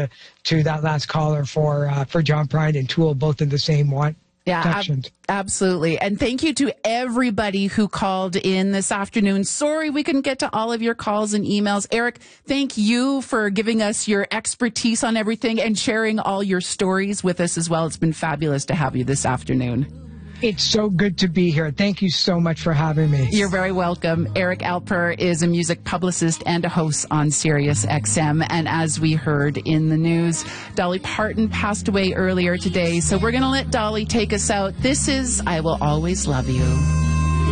to that last caller for John Prine and Tool, both in the same one. Yeah, absolutely. And thank you to everybody who called in this afternoon. Sorry we couldn't get to all of your calls and emails. Eric, thank you for giving us your expertise on everything and sharing all your stories with us as well. It's been fabulous to have you this afternoon. It's so good to be here. Thank you so much for having me. You're very welcome. Eric Alper is a music publicist and a host on Sirius XM. And as we heard in the news, Dolly Parton passed away earlier today. So we're going to let Dolly take us out. This is I Will Always Love You.